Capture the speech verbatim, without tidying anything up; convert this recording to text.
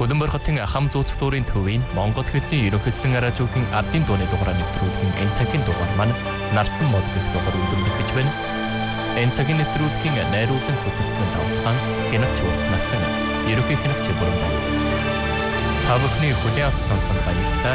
Хөлбөмбөр хотын хам зууц дүүрийн төвийн Монгол хэлний ерөнхийлсөн радиогийн ардын дууны дугаараа нэвтрүүлгийн энэ цагийн дугаар маань нарсан мод гэх дугаар өндөрлөх гэж байна. Энэ цагийн нэвтрүүлгийн найруулан хөтөлсөн тавтан хянагч уртнасан ерөнхий хянагч бүрэн байна. Та бүхний хүлээн авсан сонсон баярлалаа.